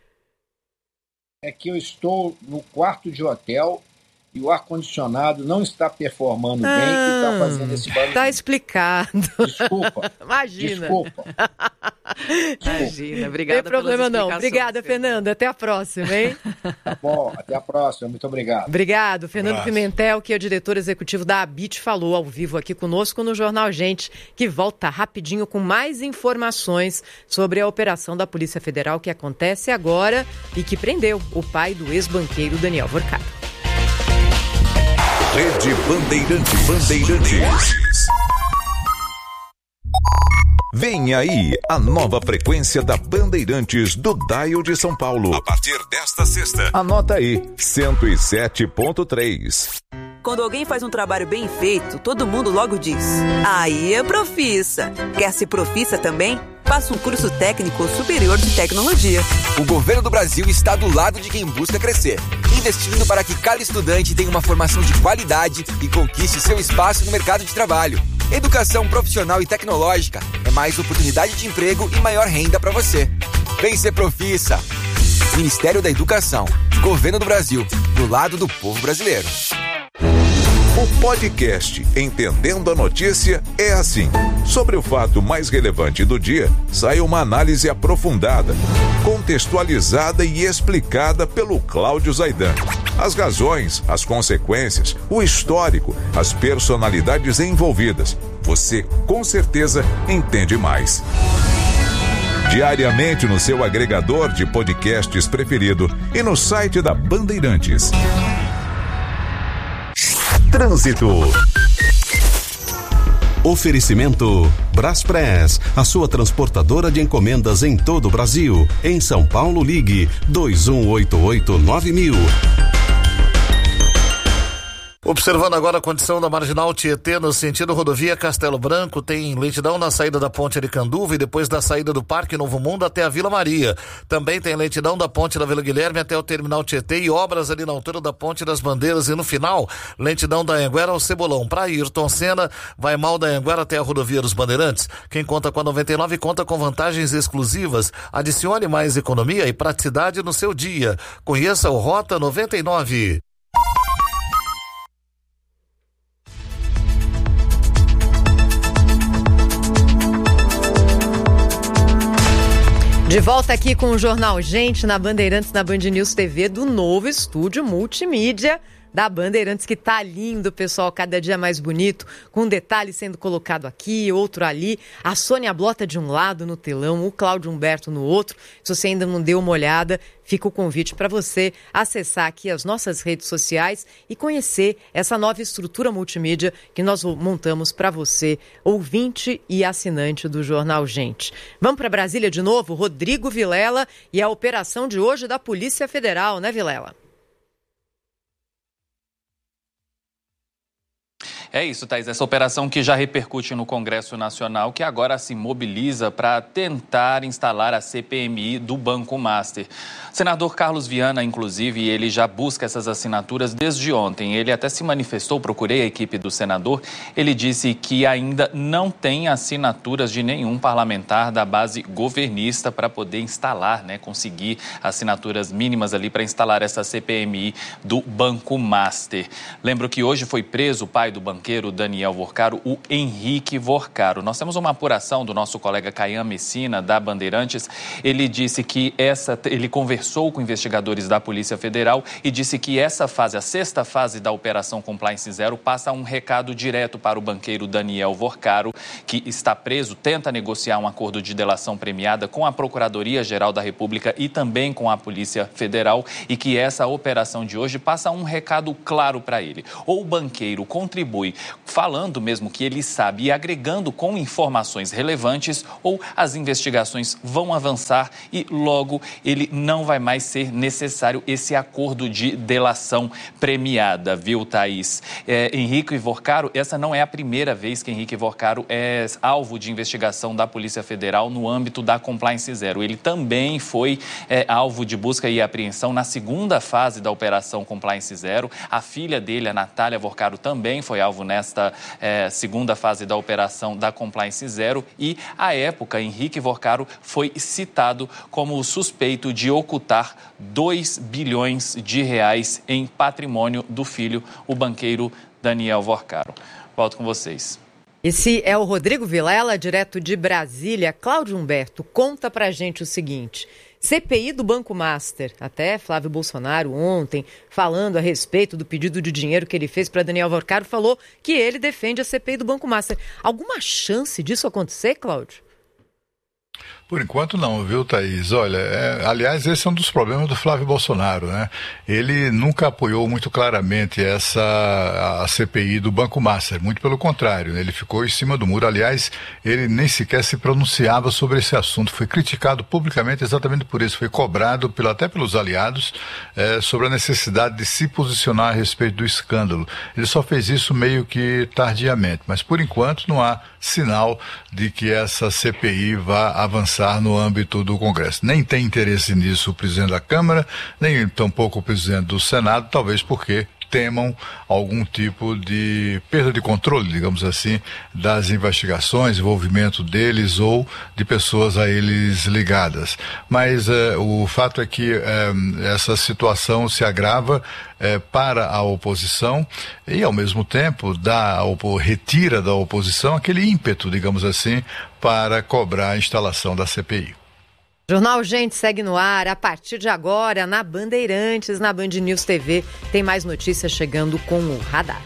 É que eu estou no quarto de hotel e o ar-condicionado não está performando bem e está fazendo esse barulho. Está explicado. Desculpa. Imagina. Desculpa. Imagina, obrigada. Não tem problema não. Obrigada, Fernando. Até a próxima, hein? Tá bom, até a próxima. Muito obrigado. Obrigado. Fernando Pimentel, que é o diretor executivo da ABIT, falou ao vivo aqui conosco no Jornal Gente, que volta rapidinho com mais informações sobre a operação da Polícia Federal que acontece agora e que prendeu o pai do ex-banqueiro Daniel Vorcado. Rede Bandeirantes. Vem aí a nova frequência da Bandeirantes do Dial de São Paulo. A partir desta sexta. Anota aí, 107.3. Quando alguém faz um trabalho bem feito, todo mundo logo diz: aí é Profissa. Quer ser Profissa também? Faça um curso técnico superior de tecnologia. O governo do Brasil está do lado de quem busca crescer, investindo para que cada estudante tenha uma formação de qualidade e conquiste seu espaço no mercado de trabalho. Educação profissional e tecnológica é mais oportunidade de emprego e maior renda para você. Vem ser Profissa. Ministério da Educação, Governo do Brasil, do lado do povo brasileiro. O podcast Entendendo a Notícia é assim. Sobre o fato mais relevante do dia, sai uma análise aprofundada, contextualizada e explicada pelo Cláudio Zaidan. As razões, as consequências, o histórico, as personalidades envolvidas. Você, com certeza, entende mais. Diariamente no seu agregador de podcasts preferido e no site da Bandeirantes. Trânsito. Oferecimento Braspress, a sua transportadora de encomendas em todo o Brasil. Em São Paulo, ligue 2188-9000. Observando agora a condição da Marginal Tietê no sentido rodovia Castelo Branco, tem lentidão na saída da Ponte Aricanduva e depois da saída do Parque Novo Mundo até a Vila Maria. Também tem lentidão da Ponte da Vila Guilherme até o Terminal Tietê e obras ali na altura da Ponte das Bandeiras e no final, lentidão da Anhanguera ao Cebolão. Para Ayrton Senna, vai mal da Anhanguera até a rodovia dos Bandeirantes. Quem conta com a 99 conta com vantagens exclusivas. Adicione mais economia e praticidade no seu dia. Conheça o Rota 99. De volta aqui com o Jornal Gente, na Bandeirantes, na Band News TV, do novo estúdio multimídia da Bandeirantes, que tá lindo, pessoal, cada dia mais bonito, com um detalhe sendo colocado aqui, outro ali, a Sônia Blota de um lado no telão, o Cláudio Humberto no outro. Se você ainda não deu uma olhada, fica o convite para você acessar aqui as nossas redes sociais e conhecer essa nova estrutura multimídia que nós montamos para você, ouvinte e assinante do Jornal Gente. Vamos para Brasília de novo? Rodrigo Vilela e a operação de hoje da Polícia Federal, né, Vilela? É isso, Thaís. Essa operação que já repercute no Congresso Nacional, que agora se mobiliza para tentar instalar a CPMI do Banco Master. O senador Carlos Viana, inclusive, ele já busca essas assinaturas desde ontem. Ele até se manifestou, procurei a equipe do senador. Ele disse que ainda não tem assinaturas de nenhum parlamentar da base governista para poder instalar, conseguir assinaturas mínimas ali para instalar essa CPMI do Banco Master. Lembro que hoje foi preso o pai do banqueiro banqueiro Daniel Vorcaro, o Henrique Vorcaro. Nós temos uma apuração do nosso colega Caian Messina, da Bandeirantes. Ele disse que ele conversou com investigadores da Polícia Federal e disse que essa fase, a sexta fase da Operação Compliance Zero, passa um recado direto para o banqueiro Daniel Vorcaro, que está preso, tenta negociar um acordo de delação premiada com a Procuradoria-Geral da República e também com a Polícia Federal, e que essa operação de hoje passa um recado claro para ele. Ou o banqueiro contribui falando mesmo que ele sabe e agregando com informações relevantes, ou as investigações vão avançar e logo ele não vai mais ser necessário esse acordo de delação premiada, viu, Thaís? Henrique Vorcaro, essa não é a primeira vez que Henrique Vorcaro é alvo de investigação da Polícia Federal no âmbito da Compliance Zero. Ele também foi alvo de busca e apreensão na segunda fase da Operação Compliance Zero. A filha dele, a Natália Vorcaro, também foi alvo nesta segunda fase da Operação da Compliance Zero. E, à época, Henrique Vorcaro foi citado como suspeito de ocultar 2 bilhões de reais em patrimônio do filho, o banqueiro Daniel Vorcaro. Volto com vocês. Esse é o Rodrigo Vilela, direto de Brasília. Cláudio Humberto, conta pra gente o seguinte: CPI do Banco Master. Até Flávio Bolsonaro ontem, falando a respeito do pedido de dinheiro que ele fez para Daniel Vorcaro, falou que ele defende a CPI do Banco Master. Alguma chance disso acontecer, Cláudio? Por enquanto não, viu, Thaís? Olha, aliás, esse é um dos problemas do Flávio Bolsonaro, né? Ele nunca apoiou muito claramente a CPI do Banco Master, muito pelo contrário, né? Ele ficou em cima do muro. Aliás, ele nem sequer se pronunciava sobre esse assunto, foi criticado publicamente exatamente por isso, foi cobrado até pelos aliados sobre a necessidade de se posicionar a respeito do escândalo. Ele só fez isso meio que tardiamente, mas por enquanto não há sinal de que essa CPI vá avançar no âmbito do Congresso. Nem tem interesse nisso o presidente da Câmara, nem tampouco o presidente do Senado, talvez porque temam algum tipo de perda de controle, digamos assim, das investigações, envolvimento deles ou de pessoas a eles ligadas. Mas o fato é que essa situação se agrava para a oposição e, ao mesmo tempo, retira da oposição aquele ímpeto, digamos assim, para cobrar a instalação da CPI. Jornal Gente segue no ar a partir de agora na Bandeirantes, na Band News TV. Tem mais notícias chegando com o Radar.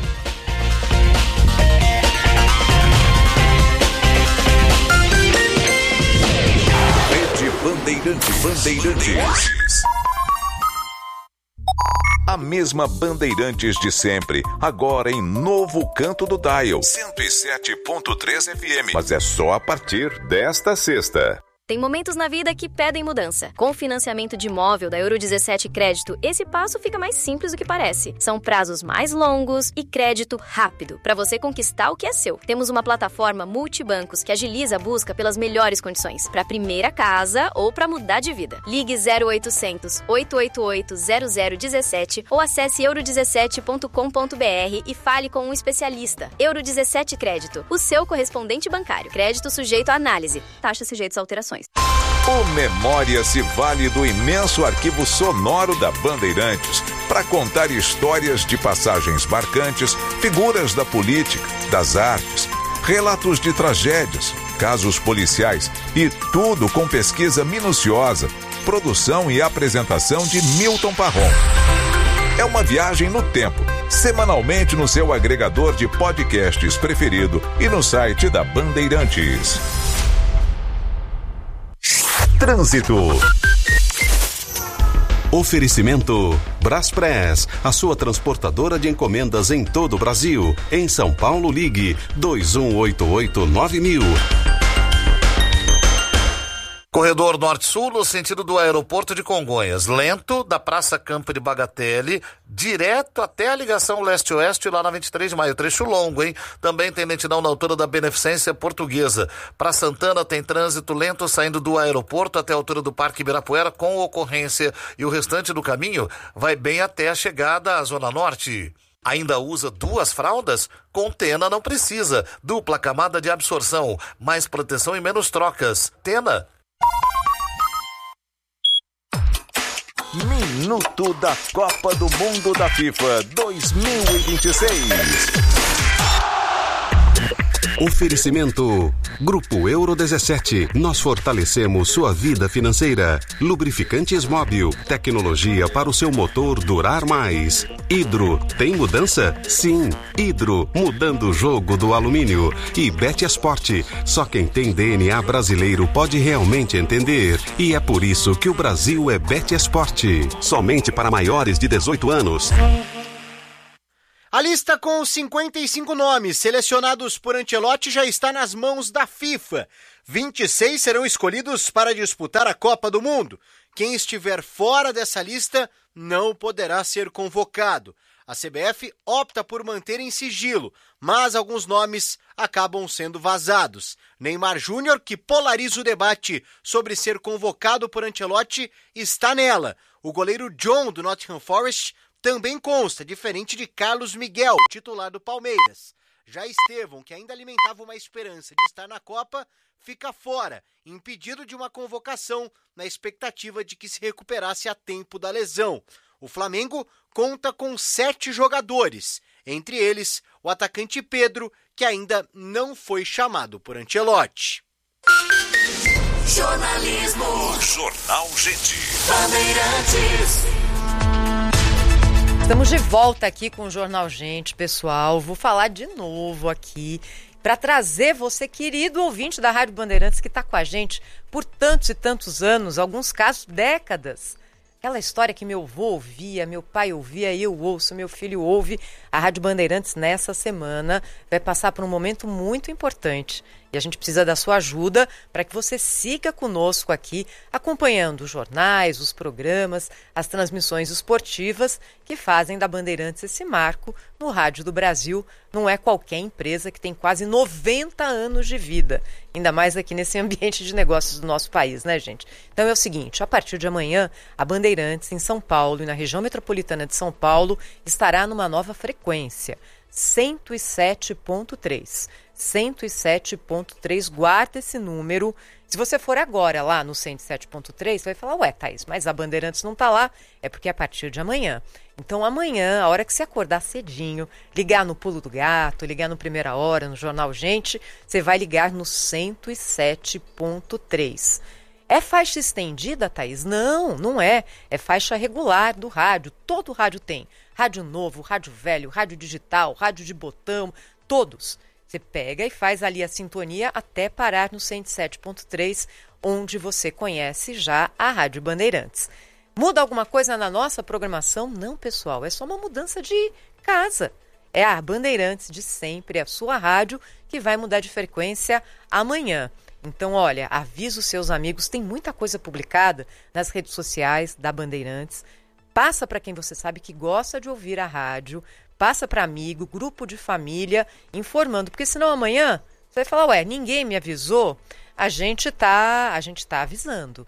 Rede Bandeirantes. A mesma Bandeirantes de sempre, agora em novo canto do dial, 107.3 FM. Mas é só a partir desta sexta. Tem momentos na vida que pedem mudança. Com o financiamento de imóvel da Euro 17 Crédito, esse passo fica mais simples do que parece. São prazos mais longos e crédito rápido, para você conquistar o que é seu. Temos uma plataforma multibancos que agiliza a busca pelas melhores condições, para a primeira casa ou para mudar de vida. Ligue 0800 888 0017 ou acesse euro17.com.br e fale com um especialista. Euro 17 Crédito, o seu correspondente bancário. Crédito sujeito à análise. Taxas sujeitas a alterações. O Memória se vale do imenso arquivo sonoro da Bandeirantes para contar histórias de passagens marcantes, figuras da política, das artes, relatos de tragédias, casos policiais e tudo com pesquisa minuciosa, produção e apresentação de Milton Parron. É uma viagem no tempo, semanalmente no seu agregador de podcasts preferido e no site da Bandeirantes. Trânsito. Oferecimento Braspress, a sua transportadora de encomendas em todo o Brasil. Em São Paulo, ligue 2188-9000. Corredor Norte-Sul, no sentido do aeroporto de Congonhas. Lento, da Praça Campo de Bagatelle, direto até a ligação leste-oeste, lá na 23 de maio. Trecho longo, hein? Também tem lentidão na altura da Beneficência Portuguesa. Para Santana tem trânsito lento saindo do aeroporto até a altura do Parque Ibirapuera com ocorrência. E o restante do caminho vai bem até a chegada à Zona Norte. Ainda usa 2 fraldas? Com Tena não precisa. Dupla camada de absorção, mais proteção e menos trocas. Tena. Minuto da Copa do Mundo da FIFA 2026. Oferecimento Grupo Euro 17. Nós fortalecemos sua vida financeira. Lubrificantes Móbil. Tecnologia para o seu motor durar mais. Hidro. Tem mudança? Sim. Hidro. Mudando o jogo do alumínio. E Betesport. Só quem tem DNA brasileiro pode realmente entender. E é por isso que o Brasil é Betesport. Somente para maiores de 18 anos. A lista com os 55 nomes selecionados por Ancelotti já está nas mãos da FIFA. 26 serão escolhidos para disputar a Copa do Mundo. Quem estiver fora dessa lista não poderá ser convocado. A CBF opta por manter em sigilo, mas alguns nomes acabam sendo vazados. Neymar Júnior, que polariza o debate sobre ser convocado por Ancelotti, está nela. O goleiro John, do Nottingham Forest, também consta, diferente de Carlos Miguel, titular do Palmeiras. Já Estevão, que ainda alimentava uma esperança de estar na Copa, fica fora, impedido de uma convocação, na expectativa de que se recuperasse a tempo da lesão. O Flamengo conta com 7 jogadores, entre eles o atacante Pedro, que ainda não foi chamado por Ancelotti. Jornalismo. Jornal Gente. Bandeirantes. Estamos de volta aqui com o Jornal Gente, pessoal. Vou falar de novo aqui para trazer você, querido ouvinte da Rádio Bandeirantes, que está com a gente por tantos e tantos anos, alguns casos, décadas. Aquela história que meu avô ouvia, meu pai ouvia, eu ouço, meu filho ouve. A Rádio Bandeirantes, nessa semana, vai passar por um momento muito importante. E a gente precisa da sua ajuda para que você siga conosco aqui, acompanhando os jornais, os programas, as transmissões esportivas que fazem da Bandeirantes esse marco no Rádio do Brasil. Não é qualquer empresa que tem quase 90 anos de vida, ainda mais aqui nesse ambiente de negócios do nosso país, né, gente? Então é o seguinte, a partir de amanhã, a Bandeirantes em São Paulo e na região metropolitana de São Paulo estará numa nova frequência, 107.3. 107.3, guarda esse número. Se você for agora lá no 107.3, você vai falar, ué, Thaís, mas a Bandeirantes não tá lá. É porque é a partir de amanhã. Então amanhã, a hora que você acordar cedinho, ligar no Pulo do Gato, ligar no Primeira Hora, no Jornal Gente, você vai ligar no 107.3. É faixa estendida, Thaís? Não, não é. É faixa regular do rádio. Todo rádio tem. Rádio novo, rádio velho, rádio digital, rádio de botão, todos. Você pega e faz ali a sintonia até parar no 107.3, onde você conhece já a Rádio Bandeirantes. Muda alguma coisa na nossa programação? Não, pessoal, é só uma mudança de casa. É a Bandeirantes de sempre, a sua rádio, que vai mudar de frequência amanhã. Então, olha, avisa os seus amigos, tem muita coisa publicada nas redes sociais da Bandeirantes. Passa para quem você sabe que gosta de ouvir a rádio, passa para amigo, grupo de família, informando, porque senão amanhã você vai falar, ué, ninguém me avisou. A gente tá avisando.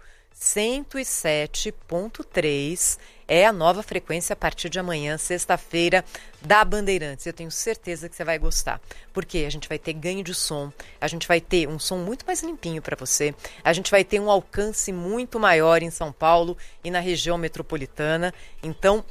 107.3 é a nova frequência a partir de amanhã, sexta-feira, da Bandeirantes. Eu tenho certeza que você vai gostar, porque a gente vai ter ganho de som, a gente vai ter um som muito mais limpinho para você, a gente vai ter um alcance muito maior em São Paulo e na região metropolitana. Então,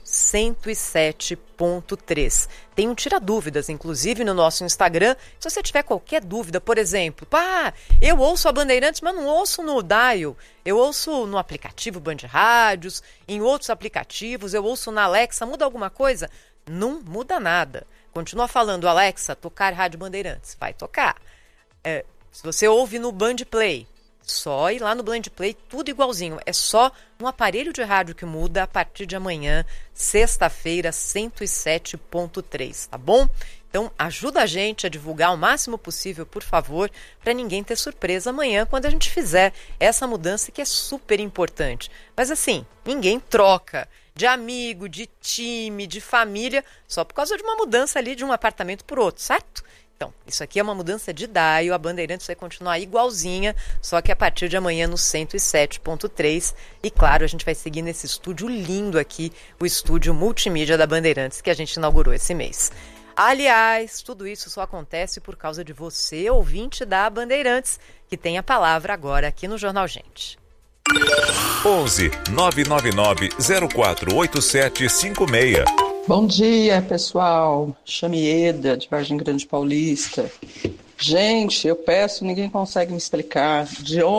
107.3. Tem um Tira Dúvidas, inclusive, no nosso Instagram. Se você tiver qualquer dúvida, por exemplo, eu ouço a Bandeirantes, mas não ouço no dial, eu ouço no aplicativo Band Rádios, em outros aplicativos, eu ouço na Alexa, muda alguma coisa? Não muda nada. Continua falando, Alexa, tocar Rádio Bandeirantes. Vai tocar. Se você ouve no Band Play, só ir lá no Band Play, tudo igualzinho. É só no aparelho de rádio que muda a partir de amanhã, sexta-feira, 107.3, tá bom? Então, ajuda a gente a divulgar o máximo possível, por favor, para ninguém ter surpresa amanhã quando a gente fizer essa mudança que é super importante. Mas assim, ninguém troca de amigo, de time, de família, só por causa de uma mudança ali de um apartamento por outro, certo? Então, isso aqui é uma mudança de dial, a Bandeirantes vai continuar igualzinha, só que a partir de amanhã no 107.3. E claro, a gente vai seguir nesse estúdio lindo aqui, o estúdio multimídia da Bandeirantes, que a gente inaugurou esse mês. Aliás, tudo isso só acontece por causa de você, ouvinte da Bandeirantes, que tem a palavra agora aqui no Jornal Gente. 11 999 048756. Bom dia, pessoal. Chame Eda, de Vargem Grande Paulista. Gente, eu peço, ninguém consegue me explicar de